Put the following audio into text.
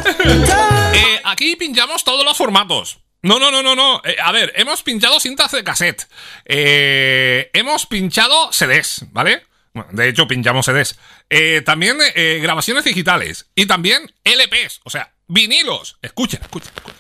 Aquí pinchamos todos los formatos. No. A ver, hemos pinchado cintas de cassette. Hemos pinchado CDs, ¿vale? Bueno, de hecho, pinchamos CDs. También grabaciones digitales. Y también LPs, o sea, vinilos. Escucha.